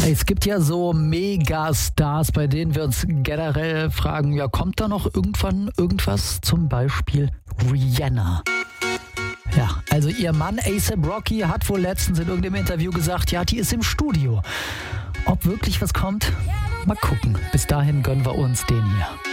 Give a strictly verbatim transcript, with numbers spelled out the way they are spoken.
Es gibt ja so Megastars, bei denen wir uns generell fragen, ja, kommt da noch irgendwann irgendwas? Zum Beispiel Rihanna. Ja, also ihr Mann A$AP Rocky hat wohl letztens in irgendeinem Interview gesagt, ja, die ist im Studio. Ob wirklich was kommt? Mal gucken. Bis dahin gönnen wir uns den hier.